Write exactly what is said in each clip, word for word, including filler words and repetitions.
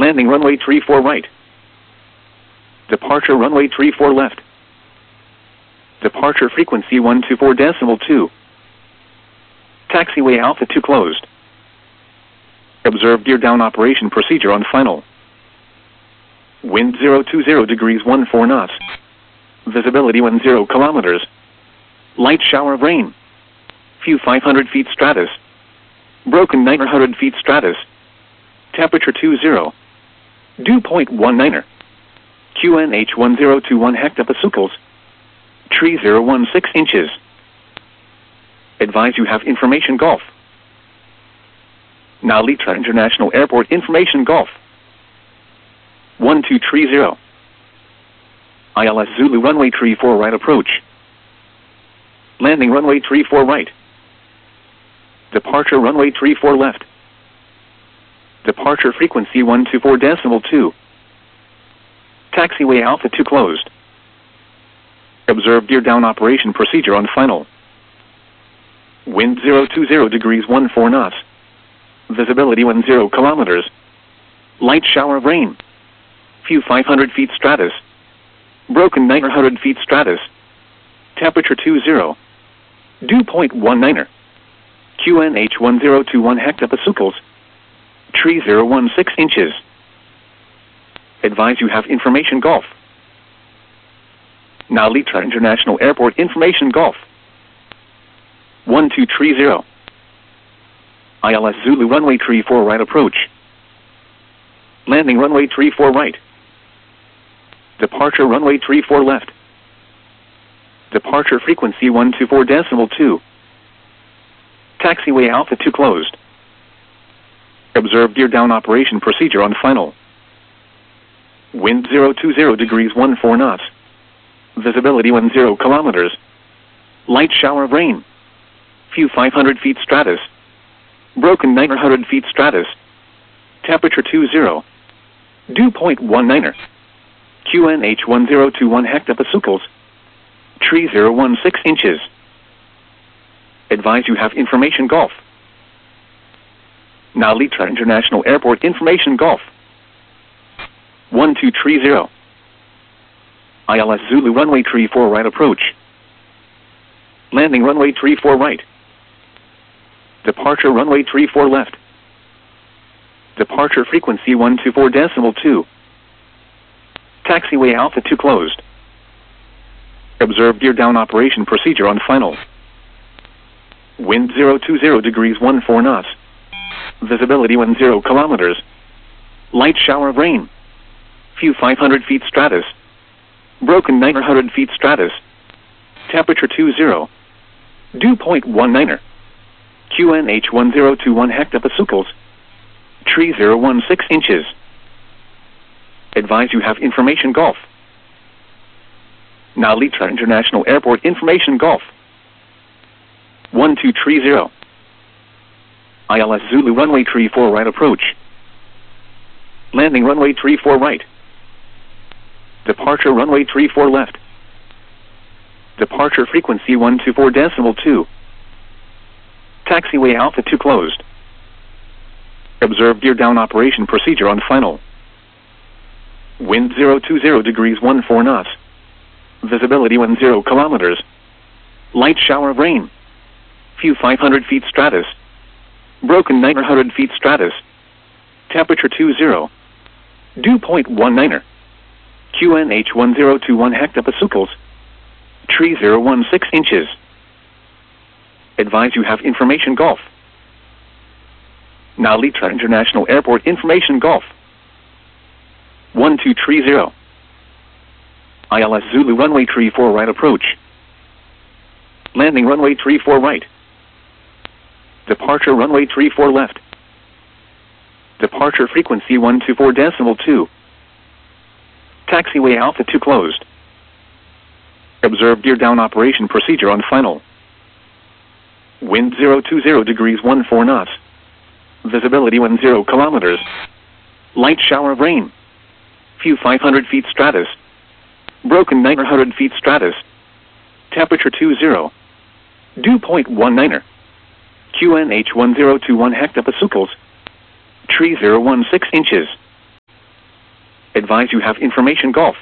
Landing runway three four right. Departure runway three four left. Departure frequency one two four decimal two. Taxiway Alpha two closed. Observe gear down operation procedure on final. Wind zero two zero degrees one four knots. Visibility one zero kilometers. Light shower of rain. Few five hundred feet stratus. Broken nine hundred feet stratus. Temperature two zero. Dew point one niner. Q N H one zero two one hectopascals. Tree zero one six inches. Advise you have information Golf. Now Litra International Airport information Golf. one two three zero. I L S Zulu runway three four right approach. Landing runway three four right. Departure runway three four left. Departure frequency one two four decimal two. Taxiway Alpha two closed. Observe gear down operation procedure on final. Wind zero two zero degrees one four knots. Visibility one zero kilometers. Light shower of rain. Few five hundred feet stratus. Broken nine hundred feet stratus. Temperature two zero. Dew point one niner. Q N H one zero two one hectopascals. Tree zero one six inches. Advise you have information Golf. Now Litra International Airport information Golf. one two three zero. I L S Zulu runway three four right approach. Landing runway three four right. Departure runway three four left. Departure frequency one two four decimal two. Taxiway Alpha two closed. Observe gear down operation procedure on final. Wind zero two zero degrees one four knots. Visibility one zero kilometers. Light shower of rain. Few five hundred feet stratus. Broken nine hundred feet stratus. Temperature two zero. Dew point one niner. Q N H one zero two one hectopascals. Tree zero one six inches. Advise you have information Golf. Now Litra International Airport information Golf. one two three zero. I L S Zulu runway three four right approach. Landing runway three four right. Departure runway three four left. Departure frequency one two four decimal two. Taxiway Alpha two closed. Observe gear down operation procedure on final. Wind zero two zero degrees one four knots. Visibility one zero kilometers. Light shower of rain. Few five hundred feet stratus. Broken nine hundred feet stratus. Temperature two zero. Dew point one niner. Q N H one zero two one hectopascals. Tree zero one six inches. Advise you have information Golf. Now Litra International Airport information Golf. one two three zero. I L S Zulu runway three four right approach. Landing runway three four right. Departure runway three four left. Departure frequency one two four decimal two. Taxiway Alpha two closed. Observe gear down operation procedure on final. Wind zero two zero degrees one four knots. Visibility one zero kilometers. Light shower of rain. Few five hundred feet stratus. Broken nine hundred feet stratus. Temperature two zero. Dew point one niner. Q N H one zero two one hectopascals. Tree zero one six inches. Advise you have information Golf. Now Litra International Airport information Golf. one two three zero. I L S Zulu runway three four right approach. Landing runway three four right. Departure runway three four left. Departure frequency one two four decimal two. Taxiway Alpha two closed. Observe gear down operation procedure on final. Wind zero two zero degrees one four knots. Visibility one zero kilometers. Light shower of rain. Few five hundred feet stratus. Broken nine hundred feet stratus. Temperature two zero. Dew point one niner. Q N H one zero two one hectopascals. Tree zero one six inches. Advise you have information Golf. Now Litra International Airport information Golf. one two three zero. I L S Zulu runway three four right approach. Landing runway three four right. Departure runway three four left. Departure frequency one two four decimal two. Taxiway Alpha two closed. Observe gear down operation procedure on final. Wind zero two zero degrees one four knots. Visibility one zero kilometers. Light shower of rain. Few five hundred feet stratus. Broken nine hundred feet stratus. Temperature two zero. Dew point one niner. Q N H one zero two one hectopascals. Tree zero one six inches. Advise you have information Golf.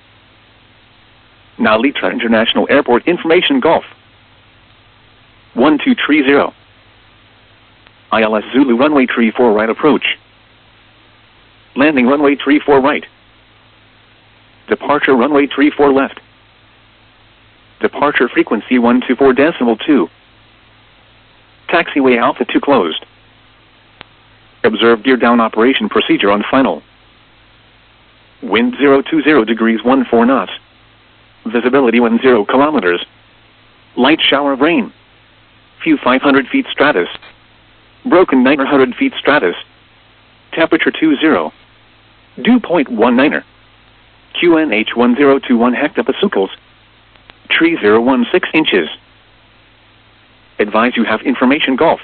Narita International Airport information Golf. one two three zero. I L S Zulu runway three four right approach. Landing runway three four right. Departure runway three four left. Departure frequency one two four decimal two. Taxiway Alpha two closed. Observe gear down operation procedure on final. Wind zero two zero degrees one four knots. Visibility one zero kilometers. Light shower of rain. Few five hundred feet stratus. Broken nine hundred feet stratus. Temperature two zero. Dew point one niner. Q N H one zero two one hectopascals. Tree zero one six inches. Advise you have information Golf.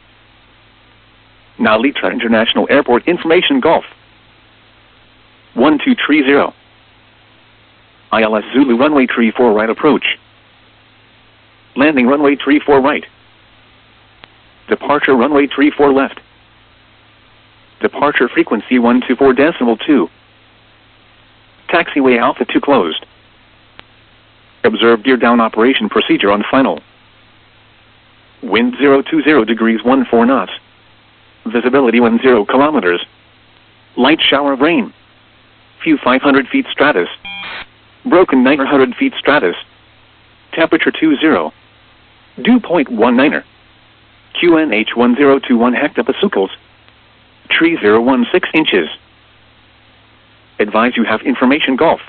Narita International Airport information Golf. one two three zero. I L S Zulu runway three four right approach. Landing runway three four right. Departure runway three four left. Departure frequency one two four decimal two. Taxiway Alpha two closed. Observe gear down operation procedure on final. Wind zero two zero degrees one four knots. Visibility one zero kilometers. Light shower of rain. Few five hundred feet stratus. Broken nine hundred feet stratus. Temperature two zero. Dew point one niner. Q N H one zero two one hectopascals. Tree zero one six inches. Advise you have information Golf.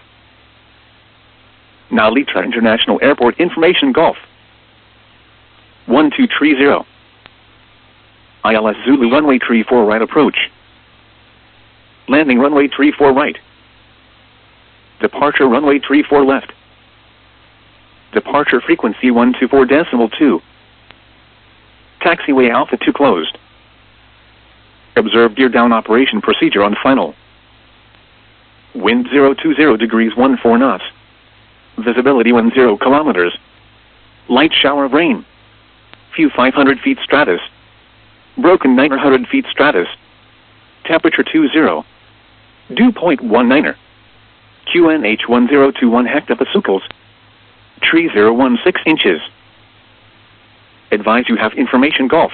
Narita International Airport information Golf. one two three zero. I L S Zulu runway three four right approach. Landing runway three four right. Departure runway three four left. Departure frequency one two four decimal two. Taxiway Alpha two closed. Observe gear down operation procedure on final. Wind zero two zero degrees one four knots. Visibility one zero kilometers. Light shower of rain. Few five hundred feet stratus. Broken nine hundred feet stratus. Temperature two zero. Dew point one niner. Q N H one zero two one hectopascals. Tree zero one six inches. Advise you have information Golf.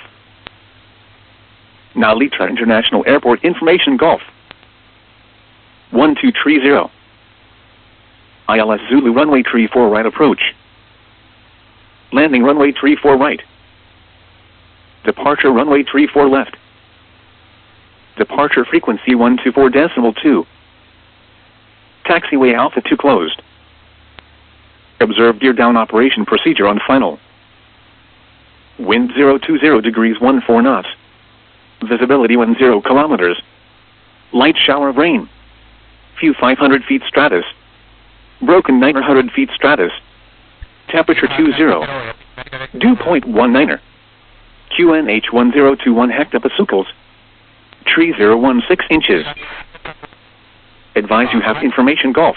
Narita International Airport information Golf. one two three zero. I L S Zulu runway three four right approach. Landing runway three four right. Departure runway three four left. Departure frequency one two four decimal two. Taxiway Alpha two closed. Observe gear down operation procedure on final. Wind zero two zero degrees one four knots. Visibility one zero kilometers. Light shower of rain. Few five hundred feet stratus. Broken nine hundred feet stratus. Temperature two zero. Dew point one niner. Q N H one zero two one hectopascals. Tree zero one six inches. Advise you have information Golf.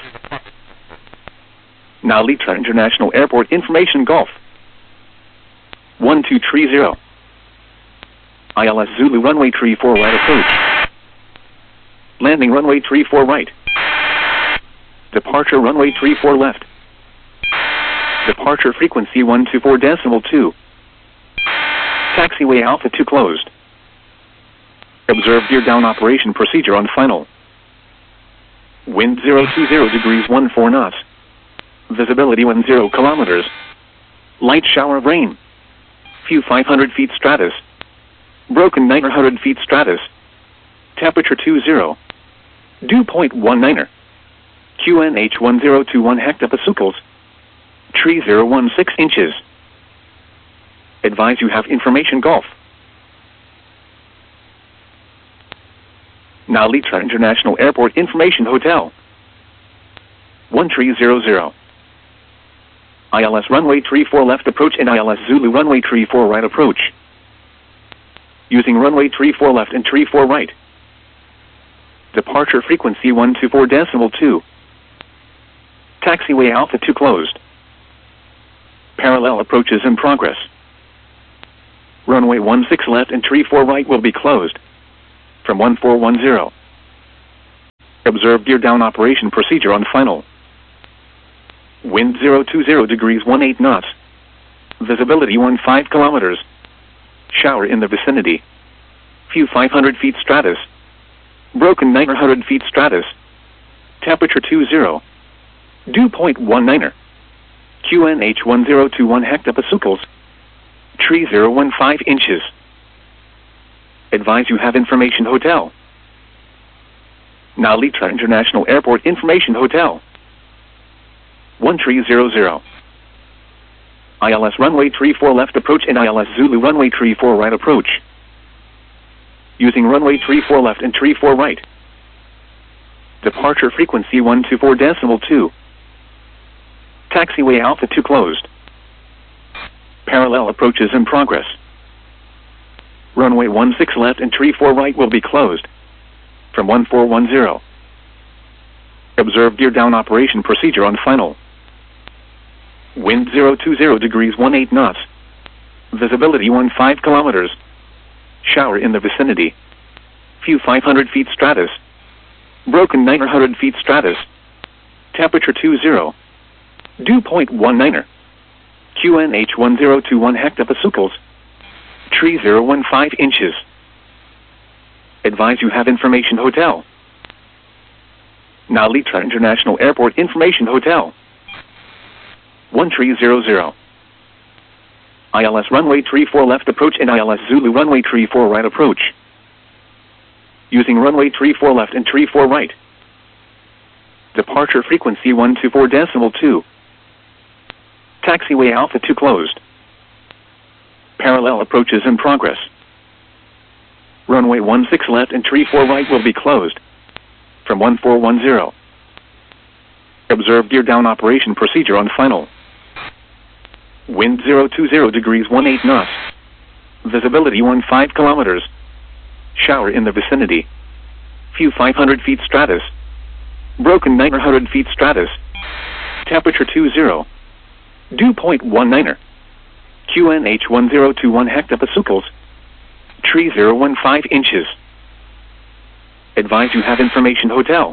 Narita International Airport information Golf. one two three zero. I L S Zulu runway three four right approach. Landing runway three four right. Departure runway three four left. Departure frequency one two four decimal two. Taxiway Alpha two closed. Observe gear down operation procedure on final. Wind zero two zero degrees one four knots. Visibility one zero kilometers. Light shower of rain. Few five hundred feet stratus. Broken nine hundred feet stratus. Temperature two zero. Dew point one niner. Q N H one zero two one hectopascals. Tree zero one six inches. Advise you have information Golf. Narita International Airport information Hotel. one three zero zero. I L S runway three four left approach and I L S Zulu runway three four right approach. Using runway three four left and three four right. Departure frequency one two four decimal two. Taxiway Alpha two closed. Parallel approaches in progress. Runway one six left and three four right will be closed. From one four one zero. Observe gear down operation procedure on final. Wind zero two zero degrees one eight knots. Visibility one five kilometers. Shower in the vicinity. View five hundred feet stratus. Broken nine hundred feet stratus. Temperature two zero. Dew point one niner. Q N H one zero two one hectopascals. Tree zero one five inches. Advise you have information hotel. Nalita International Airport Information Hotel. one three zero zero. I L S runway three four left approach and I L S Zulu runway three four right approach. Using runway three four left and three four right. Departure frequency one two four decimal two. Taxiway Alpha two closed. Parallel approaches in progress. Runway one six left and three four right will be closed. From one four one zero. Observe gear down operation procedure on final. Wind zero two zero degrees one eight knots. Visibility one five kilometers. Shower in the vicinity. View five hundred feet stratus. Broken nine hundred feet stratus. Temperature two zero. Dew point one niner. Q N H one zero two one hectopascals. Tree zero one five inches. Advise you have information hotel. Nalita International Airport Information Hotel. one three zero zero. I L S runway three four left approach and I L S Zulu runway three four right approach. Using runway three four left and three four right. Departure frequency one two four decimal two. Taxiway Alpha two closed. Parallel approaches in progress. Runway one six left and three four right will be closed. From one four one zero. Observe gear down operation procedure on final. Wind zero two zero degrees one eight knots. Visibility one five kilometers. Shower in the vicinity. View five hundred feet stratus. Broken nine hundred feet stratus. Temperature two zero. Dew point one niner. Q N H one zero two one hectopascals. Tree zero one five inches. Advise you have information hotel.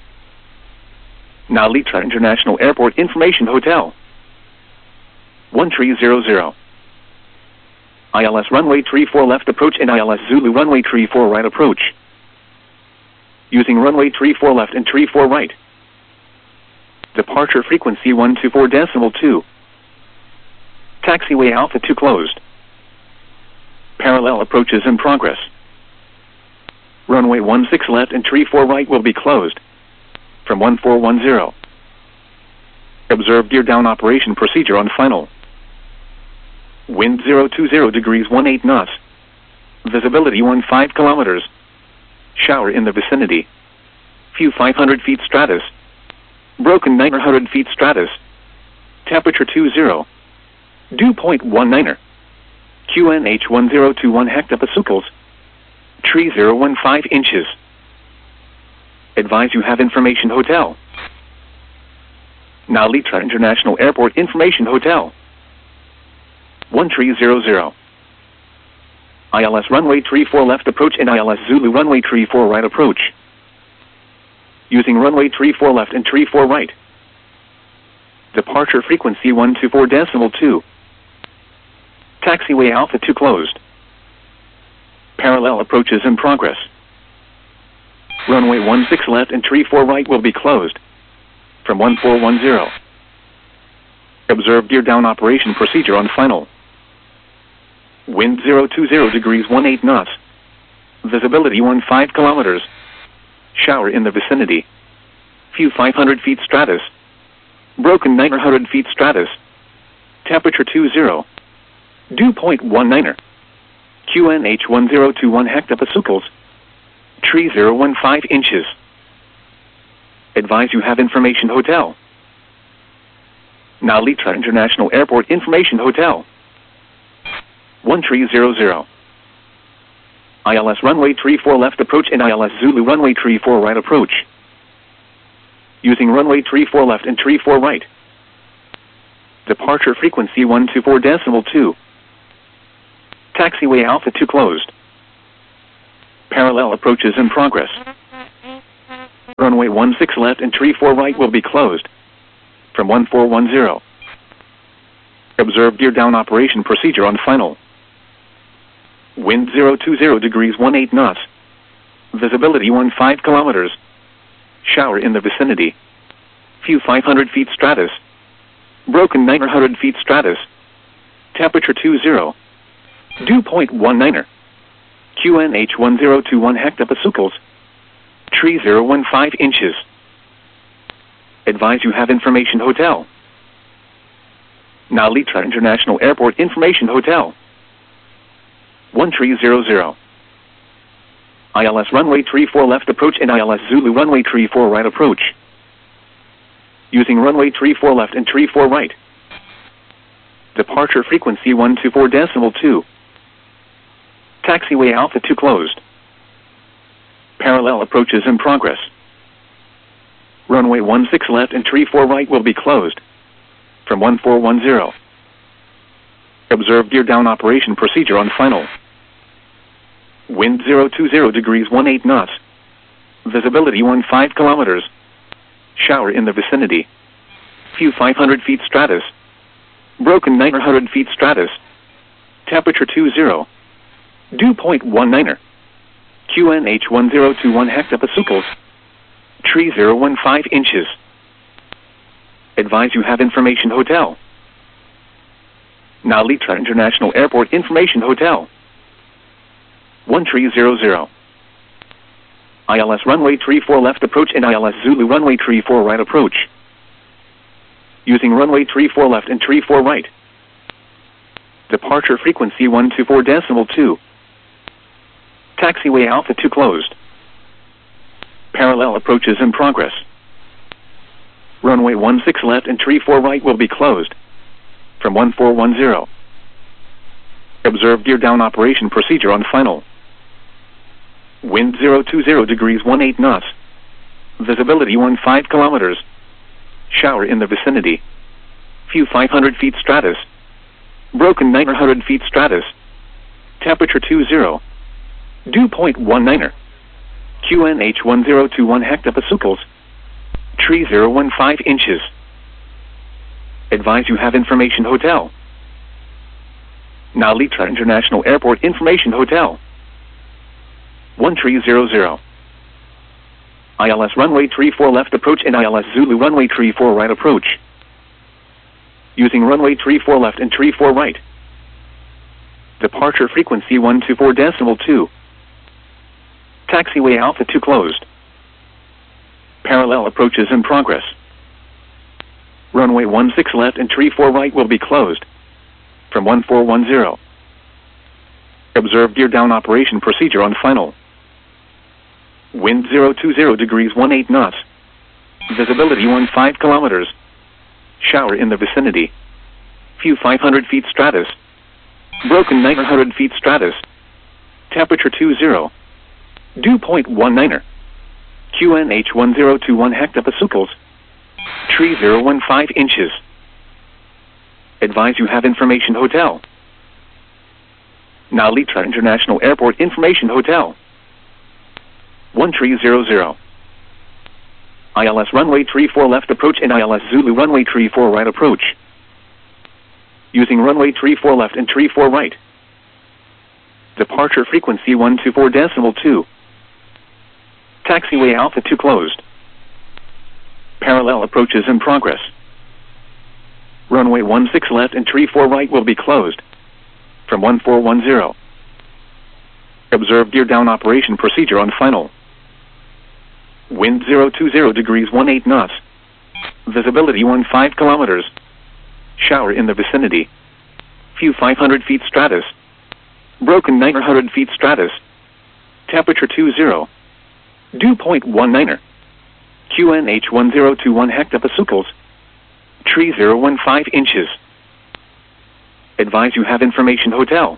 Nalita International Airport Information Hotel. one three zero zero. I L S runway three four left approach and I L S Zulu runway three four right approach. Using runway three four left and three four right. Departure frequency one two four decimal two. Taxiway Alpha two closed. Parallel approaches in progress. Runway one six left and three four right will be closed. From one four one zero. Observe gear down operation procedure on final. Wind zero two zero degrees one eight knots. Visibility one five kilometers. Shower in the vicinity. View five hundred feet stratus. Broken nine hundred feet stratus. Temperature two zero. Dew point one niner. Q N H one zero two one hectopascals. Tree zero one five inches. Advise you have information hotel. Nalita International Airport Information Hotel. one three zero zero. I L S runway three four left approach and I L S Zulu runway three four right approach. Using runway three four left and three four right. Departure frequency one two four decimal two. Taxiway Alpha two closed. Parallel approaches in progress. Runway one six left and three four right will be closed. From one four one zero. Observe gear down operation procedure on final. Wind zero two zero degrees one eight knots. Visibility one five kilometers. Shower in the vicinity. View five hundred feet stratus. Broken nine hundred feet stratus. Temperature two zero. Dew point one niner. Q N H one zero two one hectopascals. Tree zero one five inches. Advise you have information hotel. Nalita International Airport Information Hotel. one three zero zero. I L S runway three four left approach and I L S Zulu runway three four right approach. Using runway three four left and three four right. Departure frequency one two four decimal two. Taxiway Alpha two closed. Parallel approaches in progress. Runway one six left and tree four right will be closed. From one four one zero. Observe gear down operation procedure on final. Wind zero two zero degrees one eight knots. Visibility one five kilometers. Shower in the vicinity. View five hundred feet stratus. Broken nine hundred feet stratus. Temperature two zero. Dew point one niner. Q N H one zero two one hectopascals. Tree zero one five inches. Advise you have information hotel. Nalitra International Airport Information Hotel. one three zero zero. I L S runway three four left approach and I L S Zulu runway three four right approach. Using runway three four left and three four right. Departure frequency one two four decimal two. Taxiway Alpha two closed. Parallel approaches in progress. Runway one six left and three four right will be closed. From one four one zero. Observe gear down operation procedure on final. Wind zero two zero degrees one eight knots. Visibility one five kilometers. Shower in the vicinity. View five hundred feet stratus. Broken nine hundred feet stratus. Temperature two zero. Dew point one niner. Q N H one zero two one hectopascals. Tree zero one five inches. Advise you have information hotel. Nalitra International Airport Information Hotel. one three zero zero. I L S runway three four left approach and I L S Zulu runway three four right approach. Using runway three four left and three four right. Departure frequency one two four decimal two. Taxiway Alpha two closed. Parallel approaches in progress. Runway one six left and three four right will be closed. From one four one zero. Observe gear down operation procedure on final. Wind zero two zero degrees one eight knots. Visibility one five kilometers. Shower in the vicinity. View five hundred feet stratus. Broken nine hundred feet stratus. Temperature two zero. Dew point one niner. Q N H one zero two one hectopascals. Tree zero one five inches. Advise you have information hotel. Nalitra International Airport Information Hotel. one three zero zero. I L S runway three four left approach and I L S Zulu runway three four right approach. Using runway three four left and three four right. Departure frequency one two four decimal two. Taxiway Alpha two closed. Parallel approaches in progress. Runway one six left and three four right will be closed. From one four one zero. Observe gear down operation procedure on final. Wind zero two zero degrees one eight knots. Visibility one five kilometers. Shower in the vicinity. View five hundred feet stratus. Broken nine hundred feet stratus. Temperature two zero. Dew point one niner. Q N H one zero two one hectopascals. Tree zero one five inches. Advise you have information hotel. Nalitra International Airport Information Hotel. one three zero zero. I L S runway three four left approach and I L S Zulu runway three four right approach. Using runway three four left and three four right. Departure frequency one two four decimal two. Taxiway Alpha two closed. Parallel approaches in progress. Runway one six left and three four right will be closed. From one four one zero. Observe gear down operation procedure on final. Wind zero two zero degrees one eight knots. Visibility one five kilometers. Shower in the vicinity. View five hundred feet stratus. Broken nine hundred feet stratus. Temperature two zero. Dew point one niner. Q N H one zero two one hectopascals. Tree zero one five inches. Advise you have information hotel.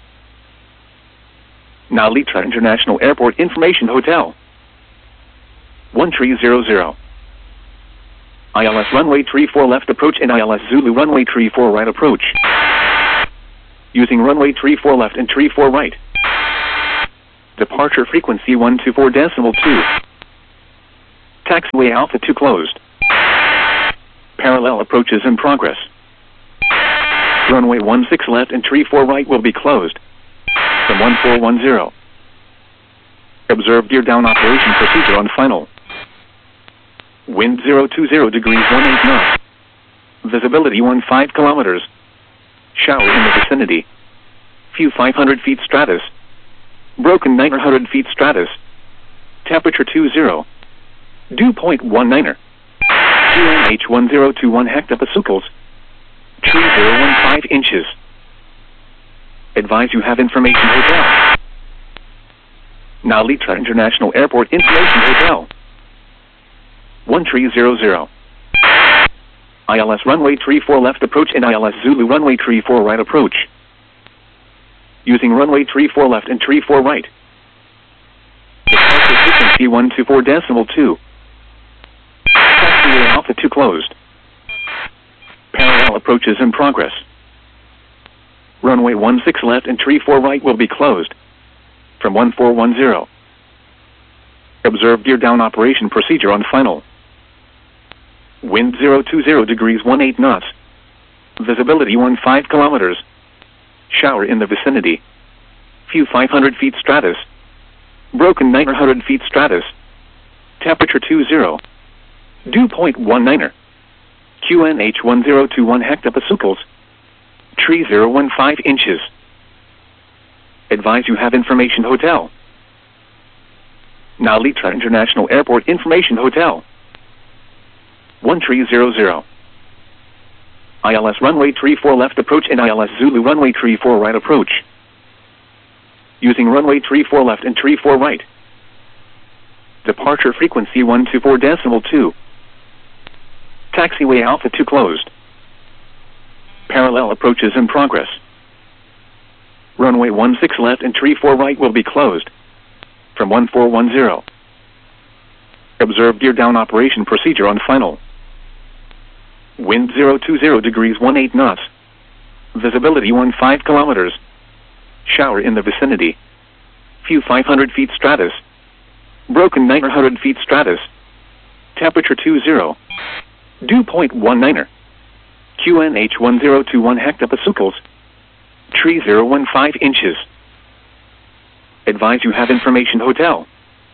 Nalitra International Airport Information Hotel. one three zero zero. I L S runway three four left approach and I L S Zulu runway three four right approach. Using runway three four left and three four right. Departure frequency one two four decimal two. Taxiway Alpha two closed. Parallel approaches in progress. Runway one six left and tree four right will be closed. From one four one zero. Observe gear down operation procedure on final. Wind zero two zero degrees one eight knots. Visibility one five kilometers. Shower in the vicinity. Few five hundred feet stratus. Broken nine hundred feet stratus. Temperature two zero. Dew point one niner. Q N H one zero two one hectopascals. Tree zero one five inches. Advise you have information hotel. Nalita International Airport Information Hotel. one three zero zero. I L S runway three four left approach and I L S Zulu runway three four right approach. Using runway three four left and three four right. Departure frequency one two four decimal two. Taxiway Alpha two closed. Parallel approaches in progress. Runway one six left and three four right will be closed. From one four one zero. Observe gear down operation procedure on final. Wind zero two zero degrees one eight knots. Visibility one five kilometers. Shower in the vicinity. Few five hundred feet stratus. Broken nine hundred feet stratus. Temperature two zero. Dew point one niner. Q N H one zero two one hectopascals. Tree zero one five inches. Advise you have information hotel. Nalita International Airport Information Hotel. one three zero zero. I L S runway three four left approach and I L S Zulu runway three four right approach. Using runway three four left and three four right. Departure frequency one two four decimal two. Taxiway Alpha two closed. Parallel approaches in progress. Runway one six left and three four right will be closed. From one four one zero. Observe gear down operation procedure on final. Wind zero two zero degrees one eight knots. Visibility one five kilometers. Shower in the vicinity. Few five hundred feet stratus. Broken nine hundred feet stratus. Temperature two zero. Dew point one niner. Q N H one zero two one hectopascals. Tree zero one five inches. Advise you have information hotel.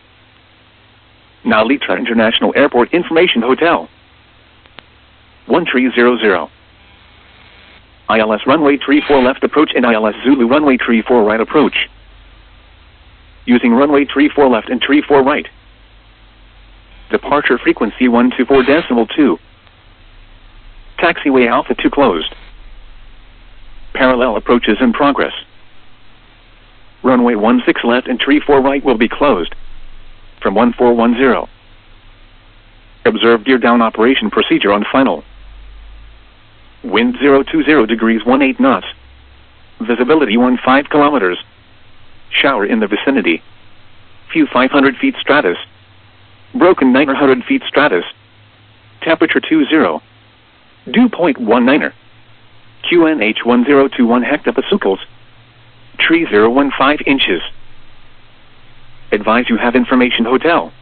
Nalita International Airport Information Hotel. one three zero zero. I L S runway three four left approach and I L S Zulu runway three four right approach. Using runway three four left and three four right. Departure frequency one two four decimal two. Taxiway Alpha two closed. Parallel approaches in progress. Runway one six left and three four right will be closed. From one four one zero. Observe gear down operation procedure on final. Wind zero two zero degrees one eight knots. Visibility one five kilometers. Shower in the vicinity. Few five hundred feet stratus. Broken nine hundred feet stratus. Temperature two zero. Dew point one niner. Q N H one zero two one hectopascals. Tree zero one five inches. Advise you have information hotel.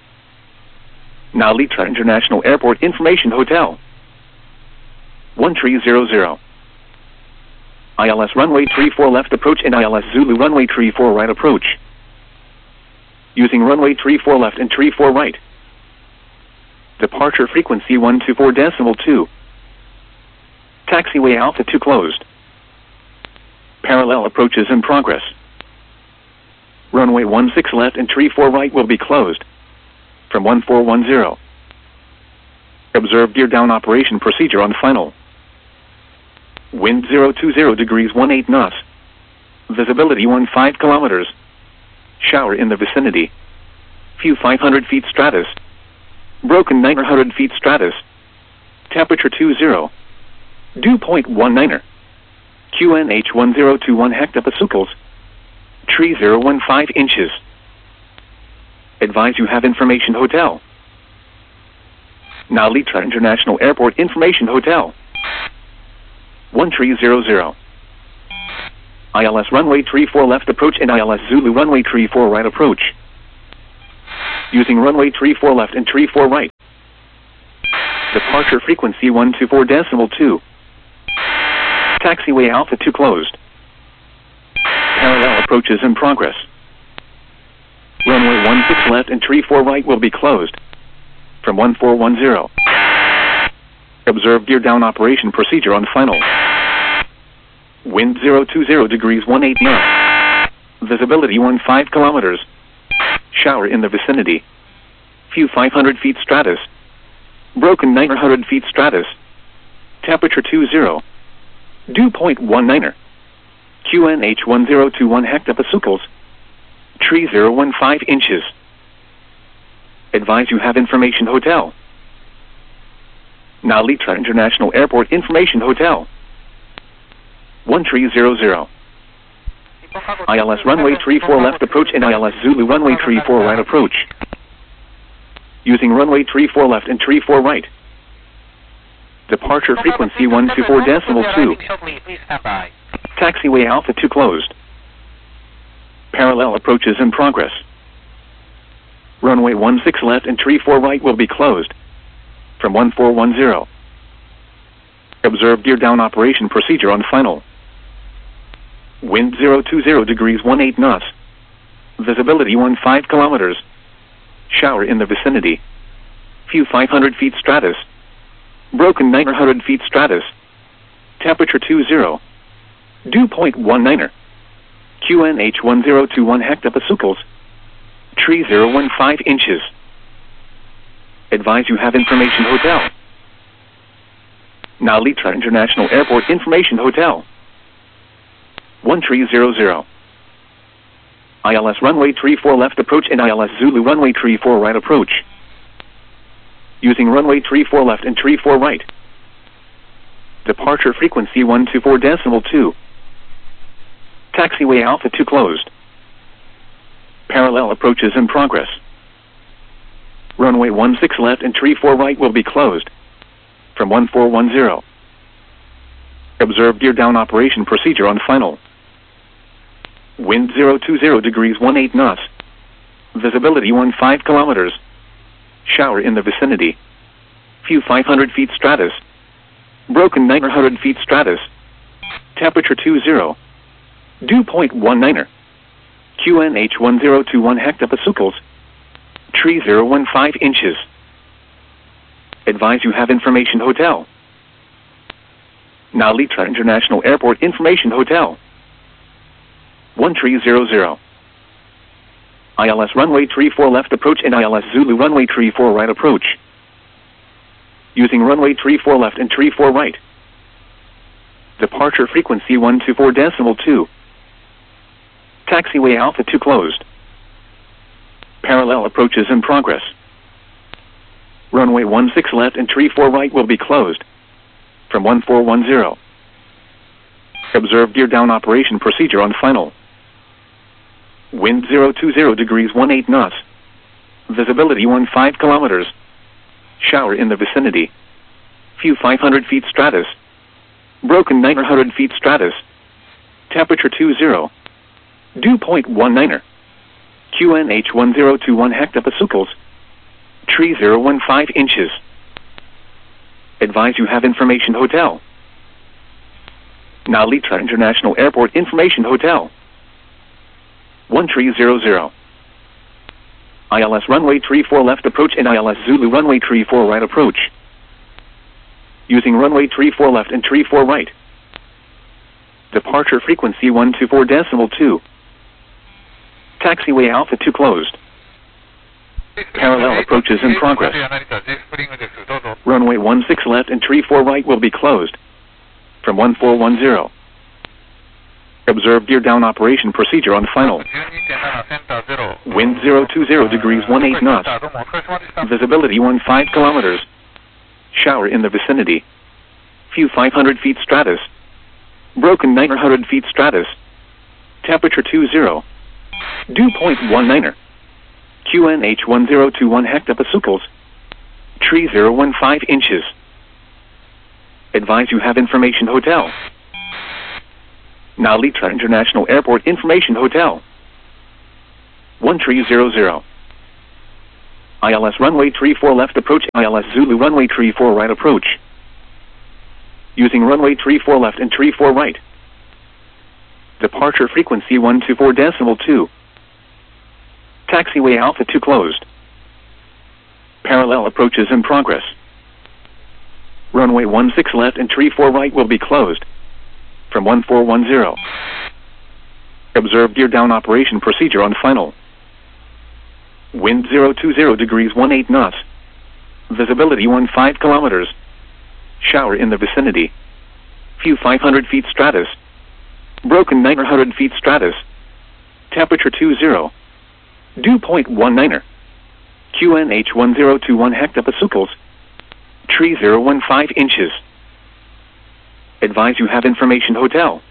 Nalita International Airport Information Hotel. one three zero zero. I L S runway three four left approach and I L S Zulu runway three four right approach. Using runway three four left and three four right. Departure frequency one two four decimal two. Taxiway Alpha two closed. Parallel approaches in progress. Runway one six left and three four right will be closed. From one four one zero. Observe gear down operation procedure on final. Wind zero two zero degrees one eight knots. Visibility one five kilometers. Shower in the vicinity. Few five hundred feet stratus. Broken nine hundred feet stratus. Temperature two zero. Dew point one niner. Q N H one zero two one hectopascals. Tree zero one five inches. Advise you have information hotel. Nalita International Airport Information Hotel. one three zero zero. I L S runway three four left approach and I L S Zulu runway three four right approach. Using runway tree four left and tree four right. Departure frequency one two four decimal two. Taxiway Alpha two closed. Parallel approaches in progress. Runway one six left and tree four right will be closed. From one four one zero. Observe gear down operation procedure on final. Wind zero two zero degrees one eight knots. Visibility one five kilometers. Shower in the vicinity. Few five hundred feet stratus. Broken nine hundred feet stratus. Temperature two zero. Dew point one niner. Q N H one zero two one hectopascals. Tree zero one five inches. Advise you have information hotel. Nalitra International Airport Information Hotel. one three zero zero. I L S runway tree four left approach and I L S Zulu runway tree four right approach. Using runway tree four left and tree four right. Departure frequency one two four decimal two. Taxiway Alpha two closed. Parallel approaches in progress. Runway one six left and tree four right will be closed. From one four one zero. Observe gear down operation procedure on final. Wind zero two zero degrees one eight knots. Visibility one five kilometers. Shower in the vicinity. Few five hundred feet stratus. Broken nine hundred feet stratus. Temperature two zero. Dew point one niner. Q N H one zero two one hectopascals. Tree zero one five inches. Advise you have information hotel. Nalitra International Airport Information Hotel. one three zero zero. I L S runway tree four left approach and I L S Zulu runway tree four right approach. Using runway tree four left and tree four right. Departure frequency one two four decimal two. Taxiway Alpha two closed. Parallel approaches in progress. Runway one six left and tree four right will be closed. From one four one zero. Observe gear down operation procedure on final. Wind zero two zero degrees one eight knots. Visibility one five kilometers. Shower in the vicinity. Few five hundred feet stratus. Broken nine hundred feet stratus. Temperature two zero. Dew point one niner. Q N H one zero two one hectopascals. Tree zero one five inches. Advise you have information hotel. Nalitra International Airport Information Hotel. one three zero zero. I L S runway tree four left approach and I L S Zulu runway tree four right approach. Using runway tree four left and tree four right. Departure frequency one two four decimal two. Taxiway Alpha two closed. Parallel approaches in progress. Runway one six left and tree four right will be closed. From one four one zero. Observe gear down operation procedure on final. Wind zero two zero degrees one eight knots. Visibility one five kilometers. Shower in the vicinity. Few five hundred feet stratus. Broken nine hundred feet stratus. Temperature two zero. Dew point one niner. Q N H one zero two one hectopascals. Tree zero one five inches. Advise you have information hotel. Nalitra International Airport Information Hotel. one three zero zero. I L S runway tree four left approach and I L S Zulu runway tree four right approach. Using runway tree four left and tree four right. Departure frequency one two four decimal two. Taxiway Alpha two closed. Parallel approaches in progress. Runway one six left and tree four right will be closed. From one four one zero. Observe gear down operation procedure on final. Wind zero two zero degrees one eight knots. Visibility one five kilometers. Shower in the vicinity. Few five hundred feet stratus. Broken nine hundred feet stratus. Temperature two zero. Dew point one niner. Q N H one zero two one hectopascals. Tree zero one five inches. Advise you have information hotel. Nalitra International Airport Information Hotel. one three zero zero. I L S runway tree four left approach, I L S Zulu runway tree four right approach. Using runway tree four left and tree four right. Departure frequency one two four decimal two. Taxiway Alpha two closed. Parallel approaches in progress. Runway one six left and tree four right will be closed. From one four one zero. Observe gear down operation procedure on final. Wind zero two zero degrees one eight knots. Visibility one five kilometers. Shower in the vicinity. View five hundred feet stratus. Broken nine hundred feet stratus. Temperature two zero. Dew point one niner. Q N H one zero two one hectopascals. Tree zero one five inches. Advise you have information hotel.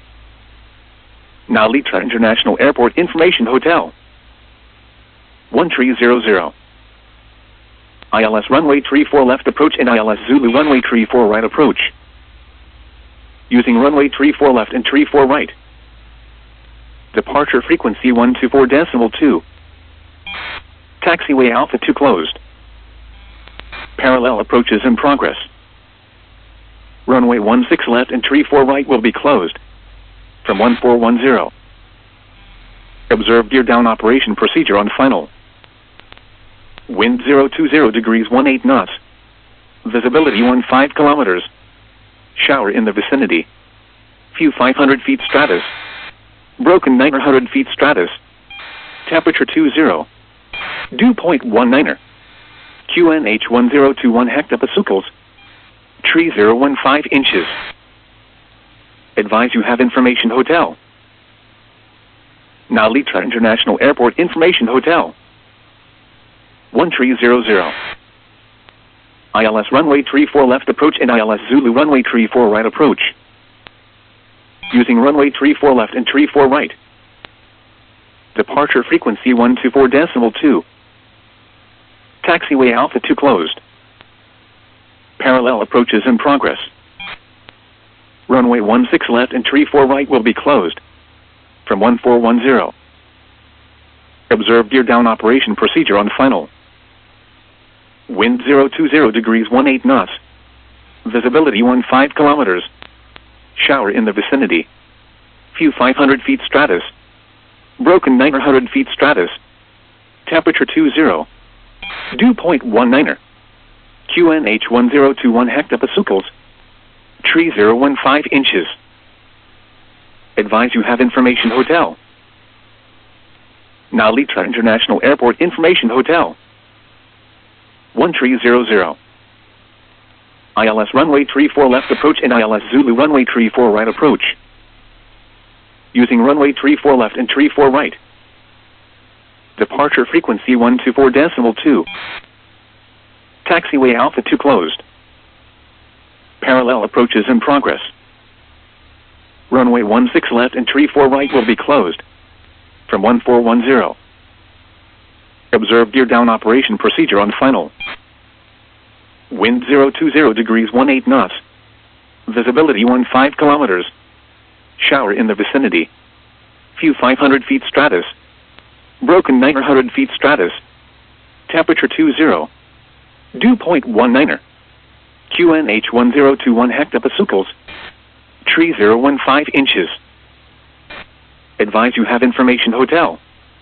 Nalita International Airport Information Hotel. one three zero zero. I L S runway tree four left approach and I L S Zulu runway tree four right approach. Using runway tree four left and tree four right. Departure frequency one two four decimal two. Taxiway Alpha two closed. Parallel approaches in progress. Runway one six left and tree four right will be closed. From one four one zero. Observe gear down operation procedure on final. Wind zero two zero degrees one eight knots. Visibility one five kilometers. Shower in the vicinity. View five hundred feet stratus. Broken nine hundred feet stratus. Temperature two zero. Dew point one niner. Q N H one zero two one hectopascals. Tree zero one five inches. Advise you have information hotel. Nalita International Airport Information Hotel. one three zero zero. I L S runway tree four left approach and I L S Zulu runway tree four right approach. Using runway tree four left and tree four right. Departure frequency one two four decimal two. Taxiway Alpha two closed. Parallel approaches in progress. Runway one six left and tree four right will be closed. From one four one zero. Observe gear down operation procedure on final. Wind zero two zero degrees one eight knots. Visibility one five kilometers. Shower in the vicinity. View five hundred feet stratus. Broken nine hundred feet stratus. Temperature two zero. Dew point one niner. Q N H one zero two one hectopascals. Tree zero one five inches. Advise you have information hotel. Nalita International Airport Information Hotel. one three zero zero. I L S runway tree four left approach and I L S Zulu runway tree four right approach. Using runway tree four left and tree four right. Departure frequency one two four decimal two. Taxiway Alpha two closed. Parallel approaches in progress. Runway one six left and tree four right will be closed. From one four one zero. Observe gear down operation procedure on final. Wind zero two zero degrees one eight knots. Visibility one five kilometers. Shower in the vicinity. View five hundred feet stratus. Broken nine hundred feet stratus. Temperature two zero. Dew point one niner. Q N H one zero two one hectopascals. Tree zero one five inches. Advise you have information hotel.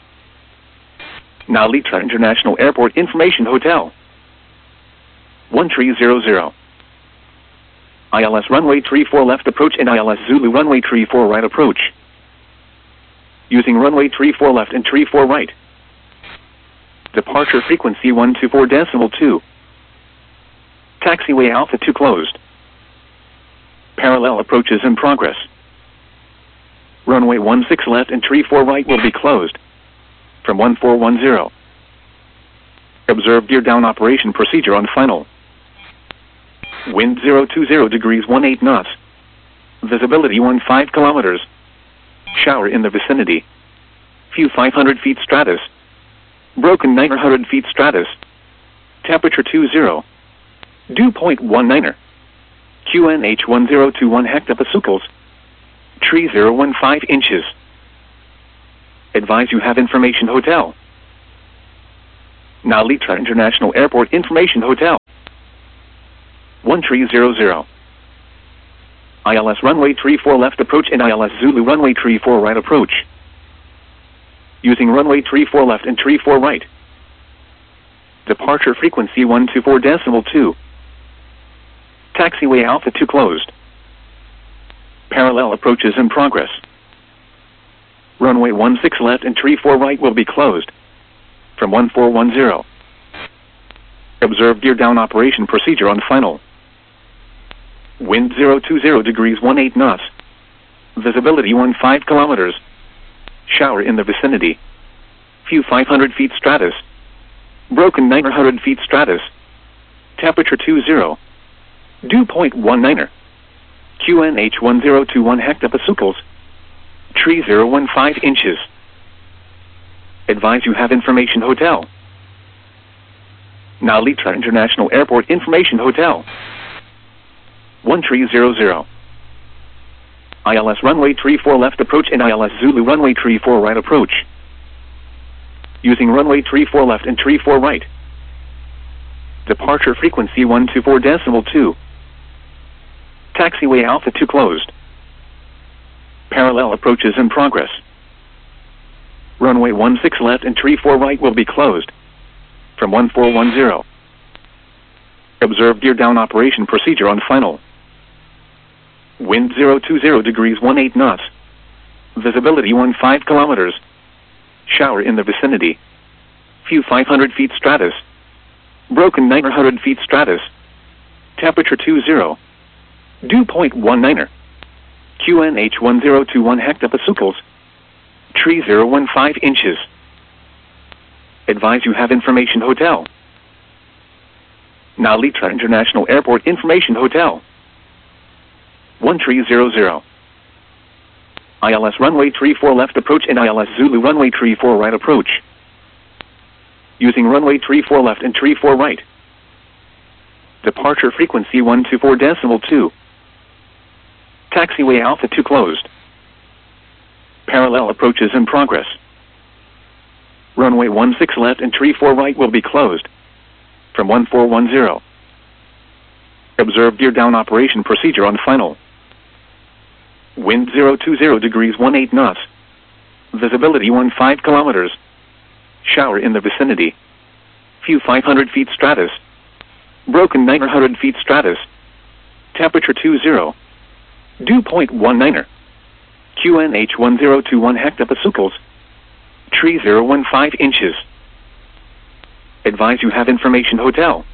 Nalita International Airport Information Hotel. one three zero zero. I L S runway tree four left approach and I L S Zulu runway tree four right approach. Using runway tree four left and tree four right. Departure frequency one two four decimal two. Taxiway Alpha two closed. Parallel approaches in progress. Runway one six left and tree four right will be closed. From one four one zero. Observe gear down operation procedure on final. Wind zero two zero degrees one eight knots. Visibility one five kilometers. Shower in the vicinity. View five hundred feet stratus. Broken nine hundred feet stratus. Temperature two zero. Dew point one niner. Q N H one zero two one hectopascals. Tree zero one five inches. Advise you have information hotel. Nalita International Airport Information Hotel. one three zero zero. I L S runway three four left approach and I L S Zulu runway three four right approach. Using runway three four left and three four right. Departure frequency one two four decimal two. Taxiway Alpha two closed. Parallel approaches in progress. Runway one six left and three four right will be closed. From one four one zero. Observe gear down operation procedure on final. Wind zero two zero degrees one eight knots. Visibility one five kilometers. Shower in the vicinity. Few five hundred feet stratus. Broken nine hundred feet stratus. Temperature two zero. Dew point one niner. Q N H one zero two one hectopascals. Tree zero one five inches. Advise you have information hotel. Nalita International Airport Information Hotel. one three zero zero. I L S runway three four left approach and I L S Zulu runway three four right approach. Using runway three four left and three four right. Departure frequency one two four decimal two. Taxiway Alpha two closed. Parallel approaches in progress. Runway one six left and three four right will be closed. From one four one zero. Observe gear down operation procedure on final. Wind zero two zero degrees one eight knots. Visibility one five kilometers. Shower in the vicinity. Few five hundred feet stratus. Broken nine hundred feet stratus. Temperature two zero. Dew point one niner. Q N H one zero two one hectopascals. Tree zero one five inches. Advise you have information hotel. Nalita International Airport Information Hotel. one three zero zero. I L S runway three four left approach and I L S Zulu runway three four right approach. Using runway three four left and three four right. Departure frequency one two four decimal two. Taxiway Alpha two closed. Parallel approaches in progress. Runway one six left and three four right will be closed. From one four one zero. Observe gear down operation procedure on final. Wind zero two zero degrees one eight knots. Visibility one five kilometers. Shower in the vicinity. Few five hundred feet stratus. Broken nine hundred feet stratus. Temperature two zero. Dew point one niner. Q N H one zero two one hectopascals. Tree zero one five inches. Advise you have information hotel.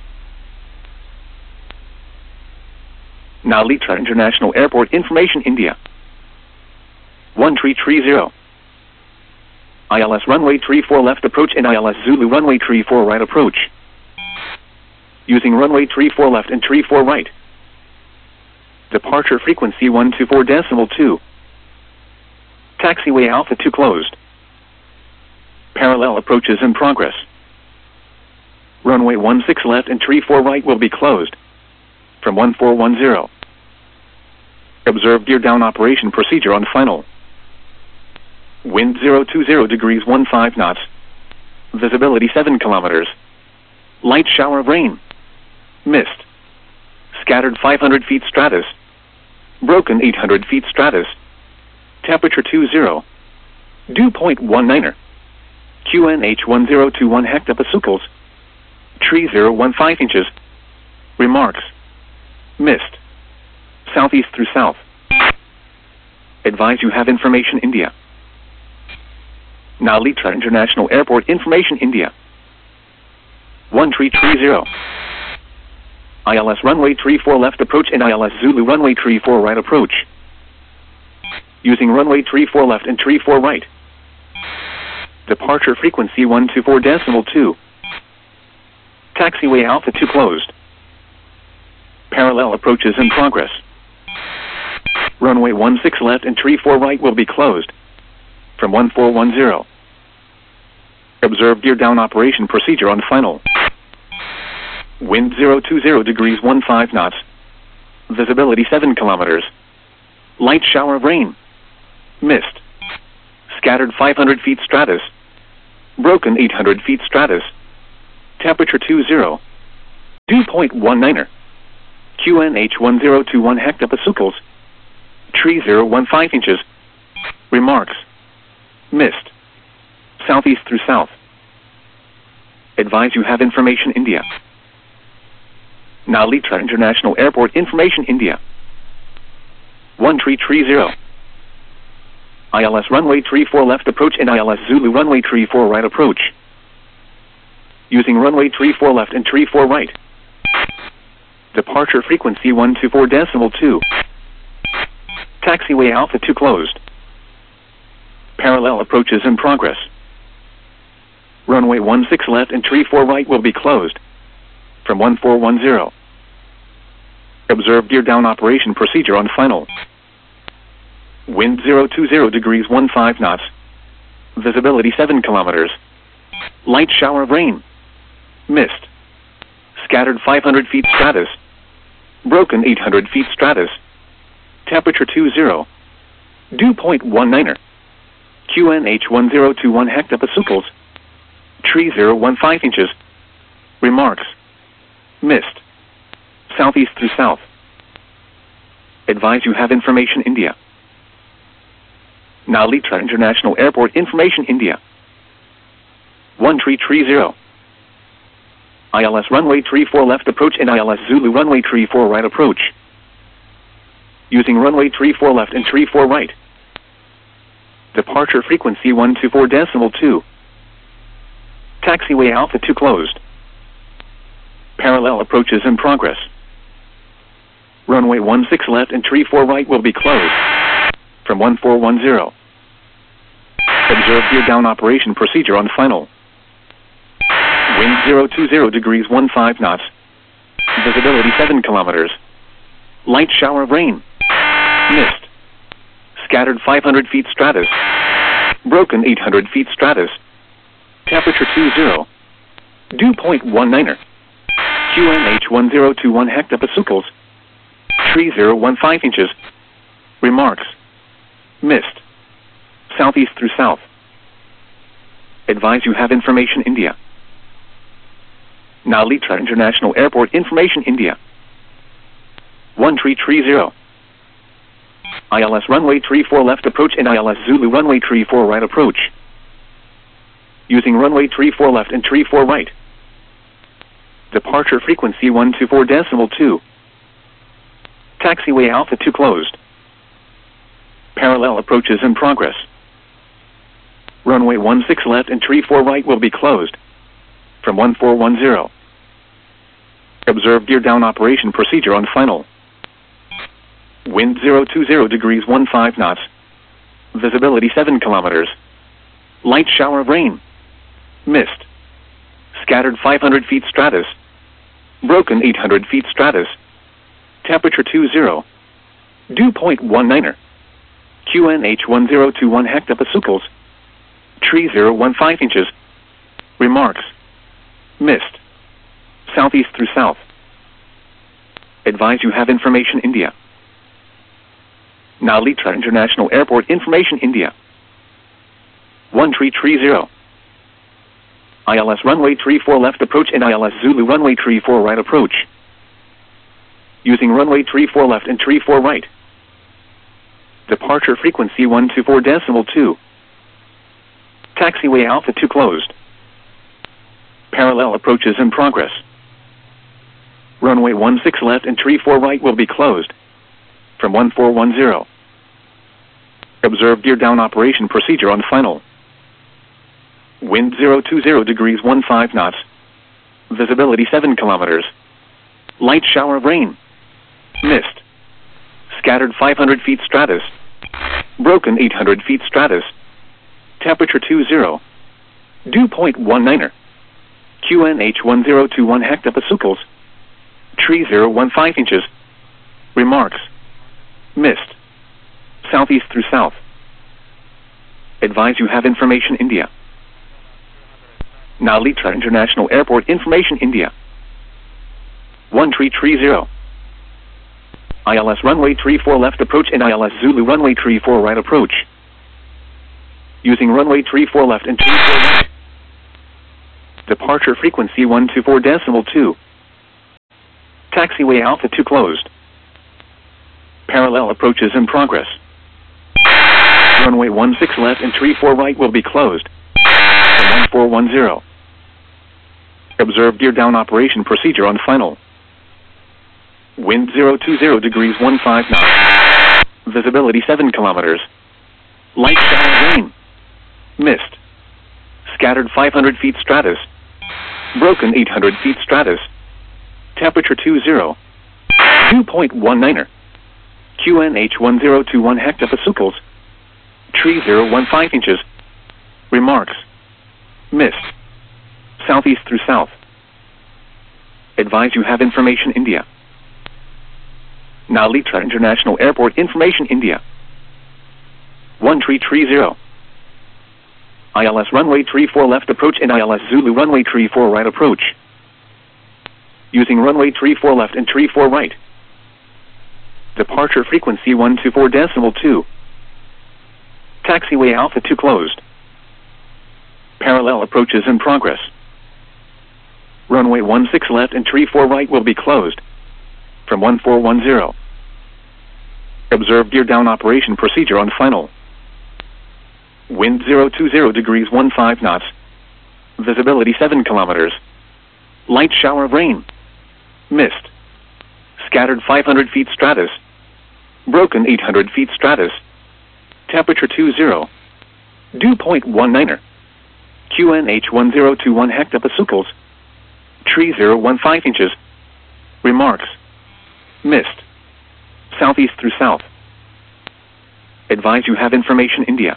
Nalita International Airport Information India. one three three zero. I L S runway three four left approach and I L S Zulu runway three four right approach. Using runway three four left and three four right. Departure frequency one two four decimal two. Taxiway Alpha two closed. Parallel approaches in progress. Runway one six left and three four right will be closed. From one four one zero. Observe gear down operation procedure on final. Wind zero two zero degrees one five knots. Visibility seven kilometers. Light shower of rain. Mist. Scattered five hundred feet stratus. Broken eight hundred feet stratus. Temperature two zero. Dew point one niner. Q N H one zero two one hectopascals. Tree zero one five inches. Remarks. Mist. Southeast through south. Advise you have information India. Nalita International Airport Information India. one three three zero. I L S runway three four left approach and I L S Zulu runway three four right approach. Using runway three four left and three four right. Departure frequency one two four decimal two. Taxiway Alpha two closed. Parallel approaches in progress. Runway one six left and three four right will be closed. From one four one zero. Observe gear down operation procedure on final. Wind zero two zero degrees one five knots. Visibility seven kilometers. Light shower of rain. Mist. Scattered five hundred feet stratus. Broken eight hundred feet stratus. Temperature two zero. Dew point one niner. Q N H one zero two one hectopascals. Tree zero one five inches. Remarks. Mist. Southeast through south. Advise you have information India. Nalitra International Airport information India. one tree tree zero. I L S runway tree four left approach and I L S Zulu runway tree four right approach. Using runway tree four left and tree four right. Departure frequency one two four decimal two. Taxiway Alpha two closed. Parallel approaches in progress. Runway one six left and tree four right will be closed. From one four one zero. Observe gear down operation procedure on final. Wind zero two zero degrees one five knots. Visibility seven kilometers. Light shower of rain. Mist. Scattered five hundred feet stratus. Broken eight hundred feet stratus. Temperature two zero. Dew point one niner. Q N H one zero two one hectopascals. Tree zero one five inches. Remarks. Mist. Southeast through south. Advise you have information India. Nalitra International Airport information India. one tree tree zero. I L S runway tree four left approach and I L S Zulu runway tree four right approach. Using runway tree four left and tree four right. Departure frequency one two four decimal two. Taxiway Alpha two closed. Parallel approaches in progress. Runway one six left and tree four right will be closed. From one four one zero. Observe gear down operation procedure on final. Wind zero two zero degrees one five knots. Visibility seven kilometers. Light shower of rain. Mist. Scattered five hundred feet stratus. Broken eight hundred feet stratus. Temperature two zero. Dew point one niner. Q N H one zero two one hectopascals. Tree zero one five inches. Remarks. Mist. Southeast through south. Advise you have information India. Nalitra International Airport information India. one tree tree zero. I L S runway tree four left approach and I L S Zulu runway tree four right approach. Using runway tree four left and tree four right. Departure frequency one two four decimal two. Taxiway Alpha two closed. Parallel approaches in progress. Runway one six left and tree four right will be closed. From one four one zero. Observe gear down operation procedure on final. Wind zero two zero degrees one five knots. Visibility seven kilometers. Light shower of rain. Mist. Scattered five hundred feet stratus. Broken eight hundred feet stratus. Temperature two zero. Dew point one niner. Q N H one zero two one hectopascals. Tree zero one five inches. Remarks. Mist. Southeast through south. Advise you have information India. Nalitra International Airport information India. one tree tree zero. I L S runway tree four left approach and I L S Zulu runway tree four right approach. Using runway tree four left and tree four right. Departure frequency one two four decimal two. Taxiway Alpha two closed. Parallel approaches in progress. Runway one six left and tree four right will be closed. From one four one zero. Observe gear down operation procedure on final. Wind zero two zero degrees one five knots. Visibility seven kilometers. Light shower of rain. Mist. Scattered five hundred feet stratus. Broken eight hundred feet stratus. Temperature two zero. Dew point one niner. Q N H one zero two one hectopascals. Tree zero one five inches. Remarks. Mist. Southeast through south. Advise you have information India. Nalitra International Airport information India. one tree tree zero. I L S runway tree four left approach and I L S Zulu runway tree four right approach. Using runway tree four left and tree four right. Departure frequency one two four decimal two. Taxiway Alpha two closed. Parallel approaches in progress. Runway one six left and tree four right will be closed. one four one zero. Observe gear down operation procedure on final. Wind zero two zero degrees one five knots. Visibility seven kilometers. Light shower rain. Mist. Scattered five hundred feet stratus. Broken eight hundred feet stratus. Temperature two zero. Dew point one niner. Q N H one zero two one hectopascals. Tree zero one five inches. Remarks. Mist. Southeast through south. Advise you have information India. Nalitra International Airport information India. one tree tree zero. I L S runway tree four left approach and I L S Zulu runway tree four right approach. Using runway tree four left and tree four right. Departure frequency one two four decimal two. Taxiway Alpha two closed. Parallel approaches in progress. Runway one six left and tree four right will be closed. From one four one zero. Observe gear down operation procedure on final. Wind zero two zero degrees one five knots. Visibility seven kilometers. Light shower of rain. Mist. Scattered five hundred feet stratus. Broken eight hundred feet stratus. Temperature two zero. Dew point one niner. Q N H one zero two one hectopascals. Tree zero one five inches. Remarks. Mist. Southeast through south. Advise you have information India.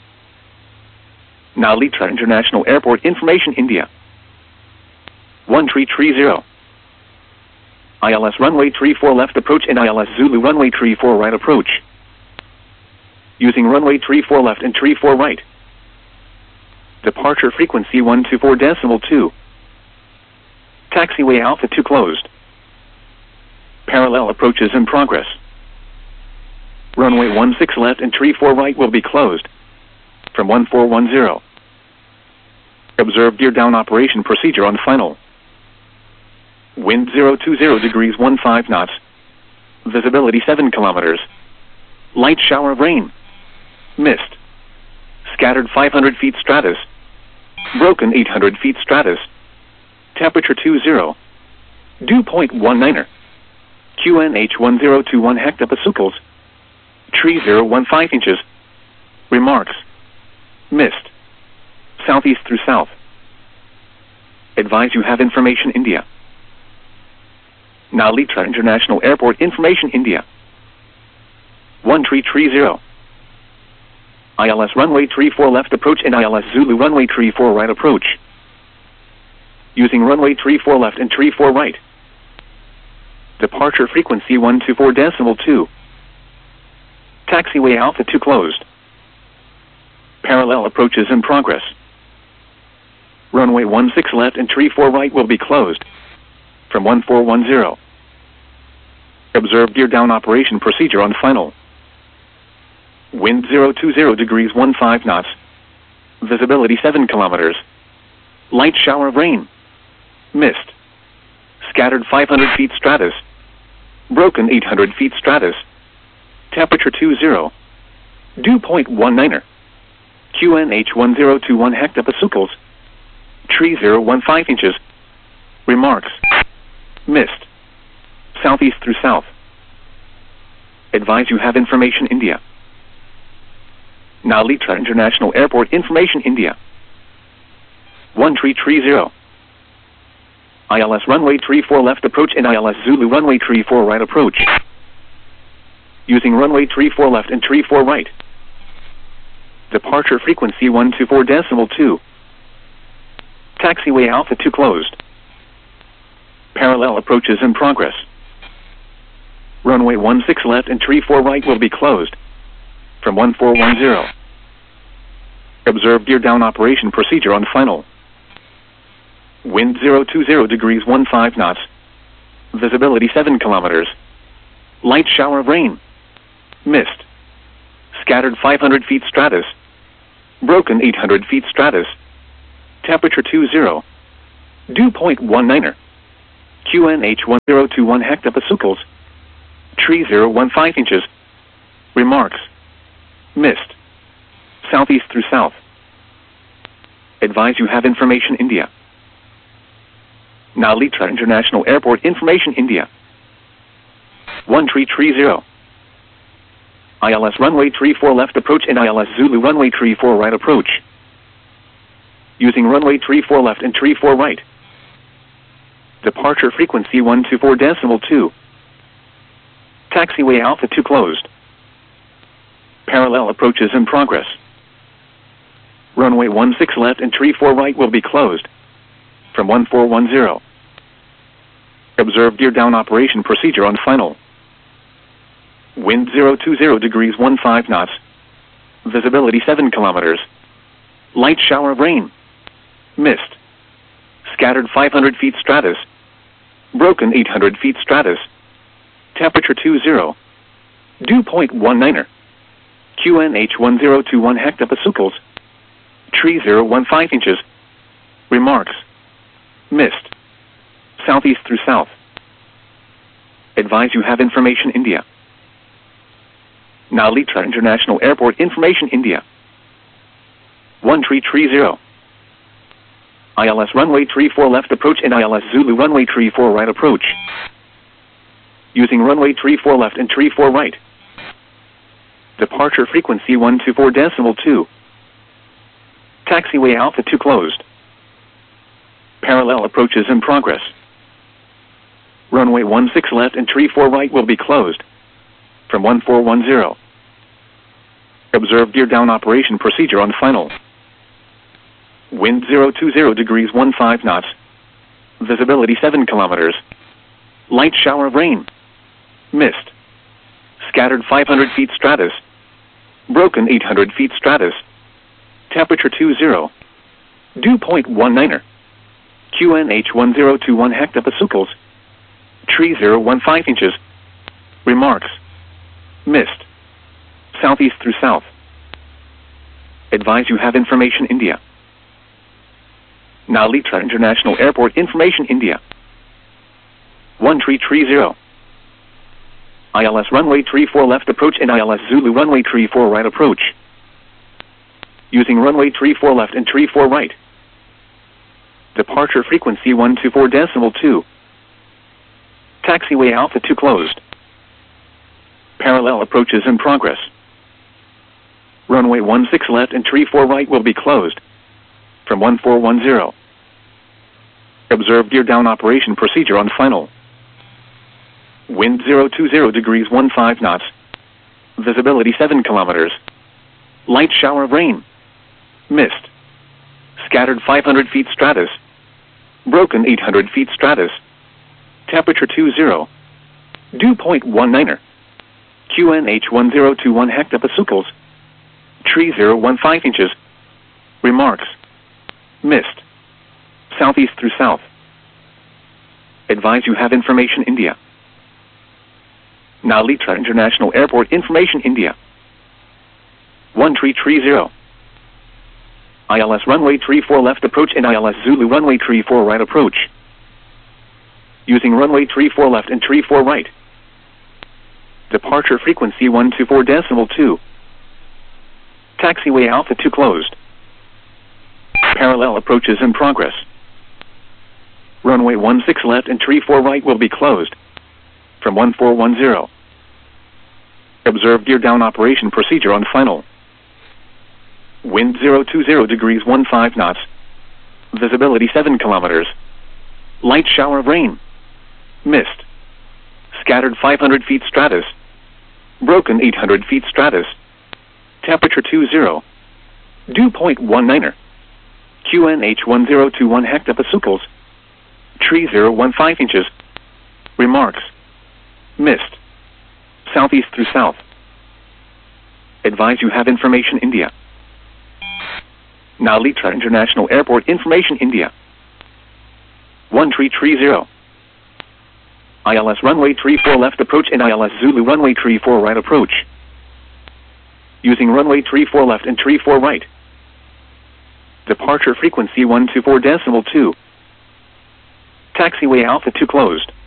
Nalitra International Airport information India. one tree tree zero. I L S runway tree four left approach and I L S Zulu runway tree four right approach. Using runway tree four left and tree four right. Departure frequency one two four decimal two. Taxiway Alpha two closed. Parallel approaches in progress. Runway one six left and tree four right will be closed. From one four one zero. Observe gear down operation procedure on final. Wind zero two zero degrees one five knots. Visibility seven kilometers. Light shower of rain. Mist. Scattered five hundred feet stratus. Broken eight hundred feet stratus. Temperature two zero. Dew point one niner. Q N H one zero two one hectopascals. Tree zero one five inches. Remarks. Mist. Southeast through south. Advise you have information India. Nalitra International Airport information India. one tree tree zero. I L S runway tree four left approach and I L S Zulu runway tree four right approach. Using runway tree four left and tree four right. Departure frequency one two four decimal two. Taxiway Alpha two closed. Parallel approaches in progress. Runway one six left and tree four right will be closed. From one four one zero. Observe gear down operation procedure on final. Wind zero two zero degrees one five knots. Visibility seven kilometers. Light shower of rain. Mist. Scattered five hundred feet stratus. Broken eight hundred feet stratus. Temperature two zero. Dew point one niner. Q N H one zero two one hectopascals. Tree zero one five inches. Remarks. Mist. Southeast through south. Advise you have information India. Nalitra International Airport information India. one tree tree zero. I L S runway tree four left approach and I L S Zulu runway tree four right approach. Using runway tree four left and tree four right. Departure frequency one two four decimal two. Taxiway Alpha two closed. Parallel approaches in progress. Runway one six left and tree four right will be closed. From one four one zero. Observe gear down operation procedure on final. Wind zero two zero degrees one five knots. Visibility seven kilometers. Light shower of rain. Mist. Scattered five hundred feet stratus. Broken eight hundred feet stratus. Temperature two zero. Dew point one niner. Q N H one zero two one hectopascals. Tree zero one five inches. Remarks. Missed. Southeast through south. Advise you have information India. Nalitra International Airport information India. one tree tree zero. I L S runway tree four left approach and I L S Zulu runway tree four right approach. Using runway tree four left and tree four right. Departure frequency one two four decimal two. Taxiway Alpha two closed. Parallel approaches in progress. Runway one six left and tree four right will be closed. From one four one zero. Observe gear down operation procedure on final. Wind zero two zero degrees one five knots. Visibility seven kilometers. Light shower of rain. Mist. Scattered five hundred feet stratus. Broken eight hundred feet stratus. Temperature two zero. Dew point one niner. Q N H one zero two one hectopascals. Tree zero one five inches. Remarks. Mist. Southeast through south. Advise you have information India. Nalitra International Airport information India. one tree tree zero. I L S runway tree four left approach and I L S Zulu runway tree four right approach. Using runway tree four left and tree four right. Departure frequency one two four decimal two. Taxiway Alpha two closed. Parallel approaches in progress. Runway one six left and tree four right will be closed. From one four one zero. Observe gear down operation procedure on final. Wind zero two zero degrees one five knots. Visibility seven kilometers. Light shower of rain. Mist. Scattered five hundred feet stratus. Broken eight hundred feet stratus. Temperature two zero. Dew point one niner. Q N H one zero two one hectopascals. Tree zero one five inches. Remarks. Mist. Southeast through south. Advise you have information India. Nalitra International Airport information India. one tree tree zero. I L S runway tree four left approach and I L S Zulu runway tree four right approach. Using runway tree four left and tree four right. Departure frequency one two four decimal two. Taxiway Alpha two closed. Parallel approaches in progress. Runway one six left and tree four right will be closed. From one four one zero. Observe gear down operation procedure on final. Wind zero two zero degrees one five knots. Visibility seven kilometers. Light shower of rain. Mist. Scattered five hundred feet stratus. Broken eight hundred feet stratus. Temperature two zero. Dew point one niner. Q N H one zero two one hectopascals. Tree zero one five inches. Remarks. Mist. Southeast through south. Advise you have information India. Nalitra International Airport information India. one tree tree zero. I L S runway tree four left approach and I L S Zulu runway tree four right approach. Using runway tree four left and tree four right. Departure frequency one two four decimal two. Taxiway Alpha two closed. Parallel approaches in progress. Runway one six left and tree four right will be closed. From one four one zero. Observe gear down operation procedure on final. Wind zero two zero degrees one five knots. Visibility seven kilometers. Light shower of rain. Mist. Scattered five hundred feet stratus. Broken eight hundred feet stratus. Temperature two zero. Dew point one niner. Q N H one zero two one hectopascals. Tree zero one five inches. Remarks. Mist. Southeast through south. Advise you have information India. Nalitra International Airport information India. one tree tree zero. I L S runway tree four left approach and I L S Zulu runway tree four right approach. Using runway tree four left and tree four right. Departure frequency one two four decimal two. Taxiway Alpha two closed. Parallel approaches in progress. Runway one six left and tree four right will be closed. From one four one zero. Observe gear down operation procedure on final. Wind zero two zero degrees one five knots. Visibility seven kilometers. Light shower of rain. Mist. Scattered five hundred feet stratus. Broken eight hundred feet stratus. Temperature two zero. Dew point one niner. Q N H one zero two one hectopascals. Tree zero one five inches. Remarks. Mist. Southeast through south. Advise you have information India. Nalitra International Airport information India. one tree tree zero. I L S runway tree four left approach and I L S Zulu runway tree four right approach. Using runway tree four left and tree four right. Departure frequency one two four decimal two. Taxiway Alpha two closed.